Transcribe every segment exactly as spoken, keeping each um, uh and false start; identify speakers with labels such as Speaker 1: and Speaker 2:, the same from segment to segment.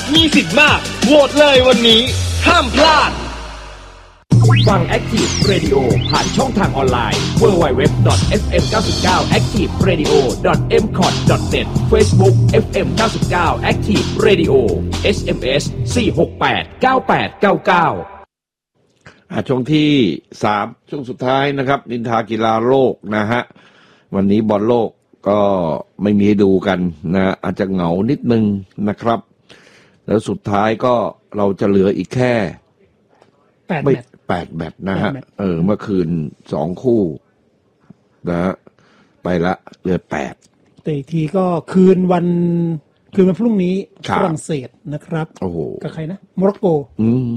Speaker 1: มีสิทธิ์มากโหวตเลยวันนี้ห้ามพลาดฟัง Active Radio ผ่านช่องทางออนไลน์ ดับเบิลยู ดับเบิลยู ดับเบิลยู ดอท เอฟ เอ็ม เก้าสิบเก้า แอคทีฟเรดิโอ ดอท เอ็ม คอท ดอท เน็ต Facebook เอฟ เอ็ม เก้าสิบเก้า Active Radio เอส เอ็ม เอส สี่ หก แปด เก้า แปด เก้า เก้า
Speaker 2: อ่าช่วงที่สามช่วงสุดท้ายนะครับนินทากีฬาโลกนะฮะวันนี้บอลโลกก็ไม่มีให้ดูกันนะอาจจะเหงานิดนึงนะครับแล้วสุดท้ายก็เราจะเหลืออีกแค่
Speaker 3: แปดแมตช์
Speaker 2: แปดแมตช์นะฮะเออเมื่อคืนสองคู่นะไปละเหลือแปด
Speaker 3: แต่อีกทีก็คืนวันคืนวันพรุ่งนี้ฝรั่งเศสนะครับ
Speaker 2: โอ้โห
Speaker 3: กับใครนะโมร็อกโก
Speaker 2: อืม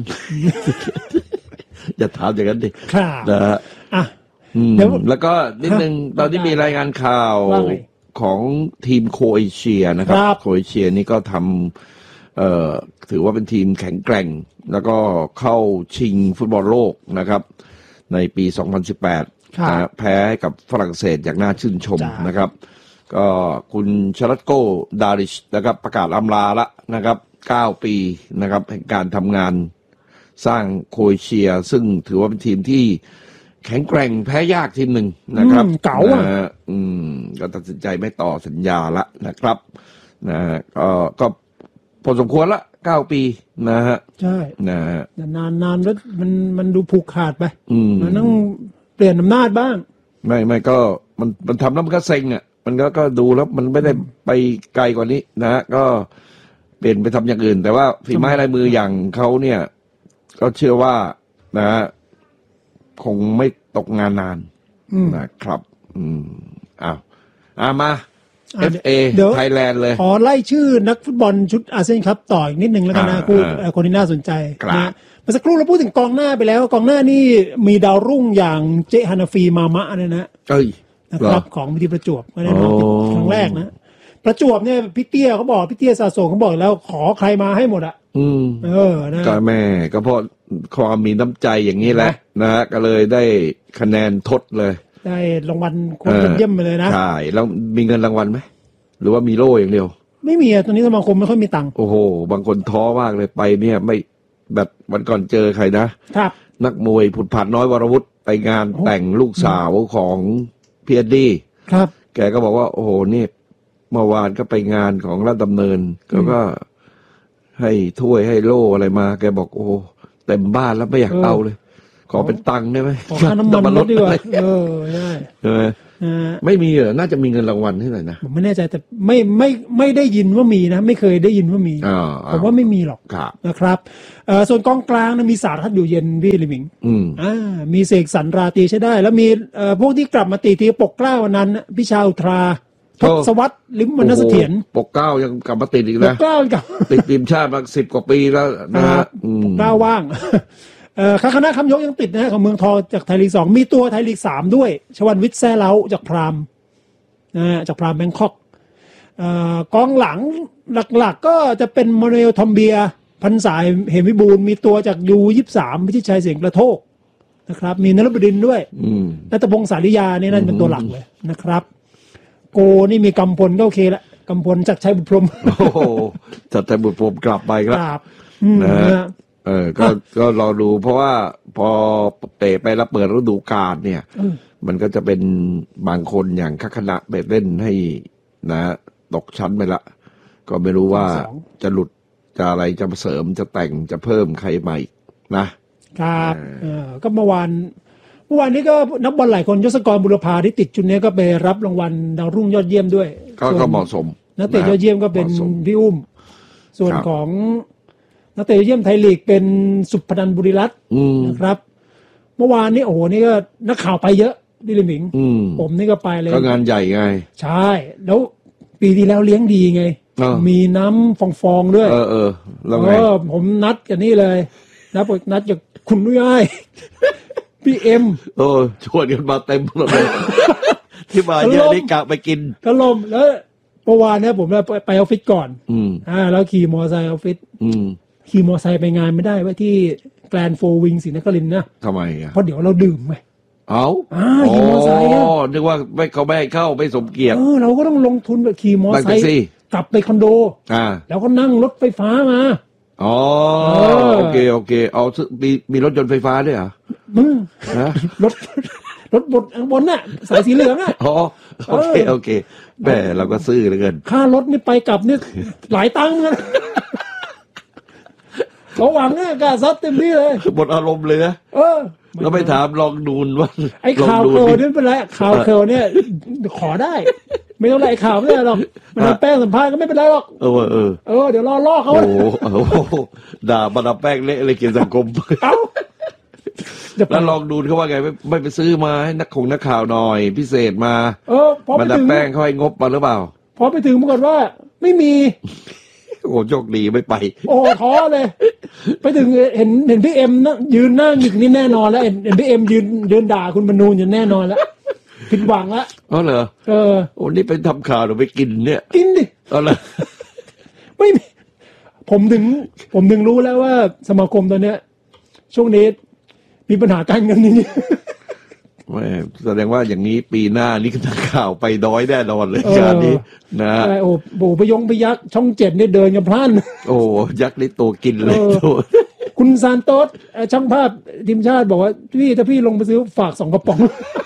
Speaker 2: อย่าถามอย่างนั้นดินะฮะ
Speaker 3: อ่ะ
Speaker 2: แล้วก็นิดนึงตอนที่มีรายงานข่าวของทีมโครเอเชียนะครับโครเอเชียนี่ก็ทำเอ่อถือว่าเป็นทีมแข็งแกร่งแล้วก็เข้าชิงฟุตบอลโลกนะครับในปีสองพันสิบแปดนะแพ้กับฝรั่งเศสอย่างน่าชื่นชมนะครับก็คุณชลัตโกดาริชนะครับประกาศอำลาละนะครับเก้าปีนะครับแห่งการทำงานสร้างโครเอเชียซึ่งถือว่าเป็นทีมที่แข็งแกร่งแพ้ยากทีมหนึ่งนะครับ
Speaker 3: เก๋าอ่ะ
Speaker 2: อืมก็ตัดสินใจไม่ต่อสัญญาละนะครับนะก็ก็พอสมควรละเก้าปีนะฮะ
Speaker 3: ใช่
Speaker 2: นะฮะ
Speaker 3: นานนานแล้วมันมันดูผูกขาดไปมันต้องเปลี่ยนอำนาจบ้าง
Speaker 2: ไม่ไม่ก็มันมันทำแล้วมันก็เซ็งอ่ะมันก็ก็ดูแล้วมันไม่ได้ไปไกลกว่านี้นะฮะก็เปลี่ยนไปทำอย่างอื่นแต่ว่าฝีไม้ลายมืออย่างเขาเนี่ยก็เชื่อว่านะฮะคงไม่ตกงานนานนะครับอืมอ้าวอ่ามา เอฟ เอ ไทยแลนด์เลย
Speaker 3: ขอไล่ชื่อนักฟุตบอลชุดอาเซียนคัพต่ออีกนิดนึงแล้วกันนะคู่คนที่น่าสนใจนะเมื่อสักครู่เราพูดถึงกองหน้าไปแล้วกองหน้านี่มีดาวรุ่งอย่างเจฮานาฟีมามะเนี่ยนะ
Speaker 2: เอ้ย
Speaker 3: นะครับของวิธีประจวบก็ได้มาติดครั้งแรกนะประจวบเนี่ยพี่เตี้ยเขาบอกพี่เตี้ยสะสมเขาบอกแล้วขอใครมาให้หมดอ่ะ
Speaker 2: อืม
Speaker 3: เออนะ
Speaker 2: ก็แม่ก็เพราะความมีน้ำใจอย่างนี้แหละนะฮะก็เลยได้คะแนนทดเลย
Speaker 3: ได้รางวัลคนเยี่ยมไปเลยนะ
Speaker 2: ใช่แล้วมีเงินรางวัลไหมหรือว่ามีโล่อย่างเดียว
Speaker 3: ไม่มีอ่ะตอนนี้สมาคมไม่ค่อยมีตังค์
Speaker 2: โอ้โหบางคนท้อมากเลยไปเนี่ยไม่แบบวันก่อนเจอใครนะครับนักมวยผุดผัดน้อยวรวุฒิไปงานแต่งลูกสาวของพีเอ็ดดี้
Speaker 3: ครับ
Speaker 2: แกก็บอกว่าโอ้โหนี่เมื่อวานก็ไปงานของราชดำเนินก็ก็ให้ถ้วยให้โล่อะไรมาแกบอกโอ้เต็มบ้านแล้วไม่อยากเอาเลยขอเป็นตังค์ได้ไหม
Speaker 3: ขอค่าน้ำมันลดดีกว่าเออได้
Speaker 2: ใช่ไหมไม่มีเหรอน่าจะมีเงินรางวัลให้หน่อยนะ
Speaker 3: ผมไม่แน่ใจแต่ไม่ไม่ไม่ได้ยินว่ามีนะไม่เคยได้ยินว่ามีผมว่าไม่มีหรอกนะครับส่วนกองกลางนะมีสารัตอยู่เย็นพี่ลิมิงอ่ามีเสกสรรราตรีใช้ได้แล้วมีพวกที่กลับมาตีทีปกเกล้าวันนั้นพิชาอุทราทศวรรษลิมวรรณเสถียร
Speaker 2: ปกเกล้ายังกลับมาติดอีกนะ
Speaker 3: ปกเกล้ากับ
Speaker 2: ติดทีมชาติมาสิบกว่าปีแล้วนะฮะ
Speaker 3: ปกเกล้าว่างเอ่อคณะคำยกยังติดนะฮะของเมืองทองจากไทยลีกสองมีตัวไทยลีกสามด้วยชวันวิทย์แซ่เล้าจากพรามนะฮะจากพรามแบงคอกเอ่อกองหลังหลักๆก็จะเป็นโมเนลทอมเบียพันสายเหมวิบูลมีตัวจากยูยี่สิบสามพิชิตชัยเสียงกระโทกนะครับมีนฤบดินด้วยนัตพงษ์สาริยาเนี่ยนั่นเป็นตัวหลักเลยนะครับโกนี่มีกำพลก็โอเคละกำพลจากชัยบุตรพรหม
Speaker 2: โอ้โหจากชัยบุตรพรหมกลับไปครับนะฮะเออก็ก็รอดูเพราะว่าพอเตะไปแล้วเปิดฤดูกาลเนี่ยมันก็จะเป็นบางคนอย่างคณะไปเล่นให้นะตกชั้นไปละก็ไม่รู้ว่าจะหลุดจะอะไรจะเสริมจะแต่งจะเพิ่มใครใหม่
Speaker 3: นะครับเออก็เมื่อวานเมื่อวานนี้ก็นักบอลหลายคนยศกรบุรพาที่ติดจุดนี้ก็ไปรับรางวัลดาวรุ่งยอดเยี่ยมด้วย
Speaker 2: ก็เหมาะสม
Speaker 3: นักเตะยอดเยี่ยมก็เป็นพี่อุ้มส่วนของนักเตะเยี่ยมไทยลีกเป็นสุพนันท์บุรีรัตน์นะครับเมื่อวานนี้โอ้โหนี่ก็นักข่าวไปเยอะดิลิมิงผมนี่ก็ไปเลย
Speaker 2: ก็งานใหญ่ไง
Speaker 3: ใช่แล้วปีที่แล้วเลี้ยงดีไงมีน้ำฟองๆด้วย
Speaker 2: เออเออแล้วไง
Speaker 3: ผมนัดกันนี่เลยนัดนัดกับคุณนุ้ยพี่เอ็ม
Speaker 2: โอ้ชวนกันมาเต็มเลยที่มาเยอะนี่กะไปกิน
Speaker 3: ถล่มแล้วเมื่อวานเนี่ยผมไปออฟฟิศก่อนอ่าแล้วขี่มอเตอร์ไซค์ออฟฟิศขี่มอเตอร์ไซค์ไปงานไม่ได้ไว้ที่แกรนด์โฟร์วิงศรีนครินทร์นะ
Speaker 2: ทำไมอ่ะ
Speaker 3: เพราะเดี๋ยวเราดื่มไง
Speaker 2: เอา
Speaker 3: อ่าขี่มอเตอร์ไซค์
Speaker 2: อ๋อนึกว่าไม่เขาไม่ให้เข้าไม่สมเกียรติ
Speaker 3: เออเราก็ต้องลงทุนแบบขี่มอเตอร์ไซค์กลับไปคอนโด
Speaker 2: อ่า
Speaker 3: แล้วก็นั่งรถไฟฟ้ามา
Speaker 2: อ๋อโอเคโอเคเอามีมีรถยนต์ไฟฟ้าด้วยเหรอ
Speaker 3: มึง
Speaker 2: ฮะ
Speaker 3: รถรถบดบนน่ะสายสีเหลืองอ่ะ
Speaker 2: อ๋อโอเคโอเคแหมเราก็ซื่อเหลือเกิน
Speaker 3: ค่ารถนี่ไปกลับนี่หลายตังค์เหมือนกันเขาหวังเนี่ยกล้าซัดเต็มที่เลย
Speaker 2: หมดอารมณ์เลยนะ
Speaker 3: เออ
Speaker 2: แล้วไปถามลองดูนว่า
Speaker 3: ไอ้ข่าวเคิร์นี่ไม่เป็นไรข่าวเคิร์เนี่ยขอได้ ไม่ต้องไรข่าวไม่ได้หรอกมันแป้งสัมภาษณ์ก็ไม่เป็นไรหรอก
Speaker 2: เออเออ
Speaker 3: เออเดี๋ยวรอล่อเขา
Speaker 2: โอ้โหด่าบรรดาแป้งเละเลยเกี่ยวสังคม
Speaker 3: เอ้า
Speaker 2: แล้วลองดูเขาว่าไงไม่ไม่ไปซื้อมาให้นักของนักข่าวหน่อยพิเศษมา
Speaker 3: เออพอไป
Speaker 2: บรรดา
Speaker 3: ถึง
Speaker 2: แป้งเขาให้งบมาหรือเปล่า
Speaker 3: พอไปถึงปรากฏว่าไม่มี
Speaker 2: โอ้โชคดีไม่ไป
Speaker 3: โอ้ท้อเลย ไปถึงเห็นเห็นพี่เอ็มนะยืนหน้าหงิกนี่แน่นอนแล้วเห็นเห็นพี่เอ็มยืนยืนด่าคุณบรรนูนอยู่แน่นอนแล้วผิดหวังละ
Speaker 2: อ๋อเหรอ
Speaker 3: เออ
Speaker 2: โอ้นี่ไปทำข่าวหรือไปกินเนี่ย
Speaker 3: กินดิ
Speaker 2: อ๋อเหรอ
Speaker 3: ไม่มีผมถึง ผมถึงรู้แล้วว่าสมาคมตอนเนี้ย ช่วงนี้มีปัญหาการเงินนี่
Speaker 2: ไม่แสดงว่าอย่างนี้ปีหน้านี่นักข่าวไปน้อยแน่นอนเลยงานนี้นะ
Speaker 3: โอ้โหพยงพยักช่องเจ็ดเนี่ยเดินกันพล่าน
Speaker 2: โอ้ยักษ์นี่ตัวกินเลยตัว
Speaker 3: คุณซานโตสช่างภาพทีมชาติบอกว่าพี่ถ้าพี่ลงไปซื้อฝากสองกระป๋อง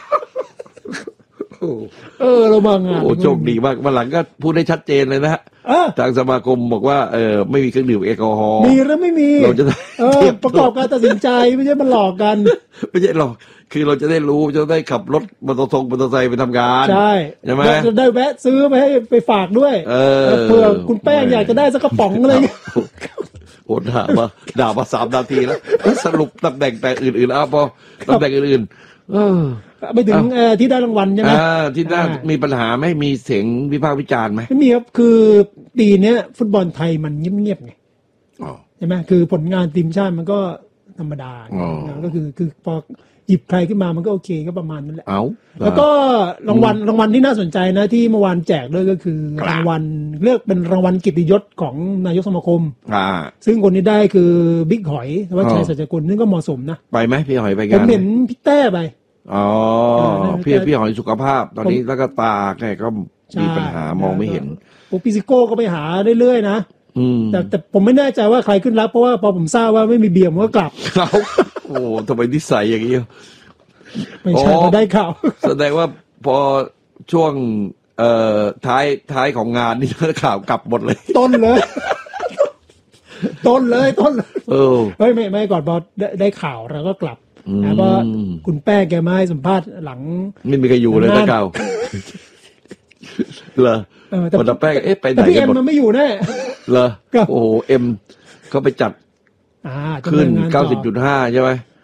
Speaker 3: เออเราบางงาน
Speaker 2: โอ้โชคดีมากวันหลังก็พูดได้ชัดเจนเลยนะฮะทางสมาคมบอกว่าเออไม่มีเครื่องดื่มแอลกอฮอล์
Speaker 3: มีหรือไม่มี
Speaker 2: เราจะได้
Speaker 3: เออประกอบการตัดสินใจไม่ใช่มันหลอกกัน
Speaker 2: ไม่ใช่หรอกคือเราจะได้รู้จะได้ขับรถมอเตอร์ไซค์มอเตอร์ไซค์ไปทำงาน
Speaker 3: ใช่
Speaker 2: ใช่ไหม
Speaker 3: จะได้แวะซื้อไปให้ไปฝากด้วยเออเผื่อคุณแป้งอยากจะได้สักกระป๋องอะไรเงี้ย
Speaker 2: โหด่ามาด่ามาสามนาทีแล้วสรุปตำแหน่งแต่อื่นๆอ่ะพอตำแหน่งอื่นๆเออ
Speaker 3: ไปถึงที่ได้รางวัลใช่ไหม
Speaker 2: ที่ได้มีปัญหาไม่มีเสียงวิพากษ์วิจารณ์ไหม
Speaker 3: ไม่มีครับคือปีนี้ฟุตบอลไทยมันเงียบๆไงใช่ไหมคือผลงานทีมชาติมันก็ธรรมดาก็คือคือพอหยิบใครขึ้นมามันก็โอเคก็ประมาณนั้นแหละ
Speaker 2: เอา
Speaker 3: แล้วก็รางวัลรางวัลที่น่าสนใจนะที่เมื่อวานแจกด้วยก็คือรางวัลเลือกเป็นรางวัลเกียรติยศของนายกสมาคมซึ่งคนที่ได้คือบิ๊กหอยวัชชัยสัจกุลนี่ก็เหมาะสมนะ
Speaker 2: ไปไหมพี่หอยไปกัน
Speaker 3: ผมเห็นพี่แต้ไป
Speaker 2: อ๋อพี่พี่หอยสุขภาพตอนนี้แล้วก็ตาแกก็มีปัญหามองไม่เห็น
Speaker 3: ปุ๊ปิซิโก้ก็ไปหาเรื่อยๆนะแต่แต่ผมไม่แน่ใจว่าใครขึ้นรับเพราะว่าพอผมทราบว่าไม่มีเบียร์ผมก็กลับ
Speaker 2: เขาโอ้ทำไมนิสัยอย่างนี้
Speaker 3: ไม่ใช่เขาได้ข่าว
Speaker 2: แสดงว่าพอช่วงเอ่อท้ายท้ายของงานนี่ข่าวกลับหมดเลย
Speaker 3: ต้นเลยต้นเลยต้น
Speaker 2: เออ
Speaker 3: เฮ้ยไม่ไม่ก่อนพอได้ข่าวเราก็กลับนะเพราะคุณแป้งแกมาให้สัมภาษณ์หลัง
Speaker 2: ไม่มีใครอยู่เลยนะเก่าเหรอแต่แป้งเอ๊ะไปไหน
Speaker 3: กันหมดแต่พี่เอ็มมันไม่อยู่แน่
Speaker 2: เหรอโอ้โหเอ็มเขาไปจัดขึ้น เก้าสิบจุดห้า ใช่ไหม